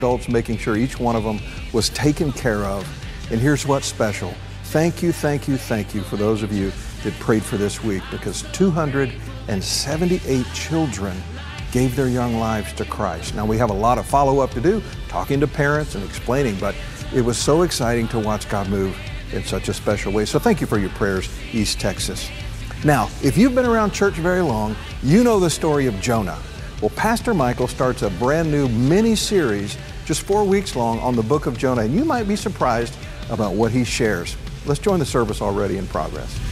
adults, making sure each one of them was taken care of. And here's what's special. Thank you, thank you, thank you for those of you that prayed for this week, because 278 children gave their young lives to Christ. Now we have a lot of follow-up to do, talking to parents and explaining, but it was so exciting to watch God move in such a special way. So thank you for your prayers, East Texas. Now, if you've been around church very long, you know the story of Jonah. Well, Pastor Michael starts a brand new mini-series, just 4 weeks long, on the book of Jonah, and you might be surprised about what he shares. Let's join the service already in progress.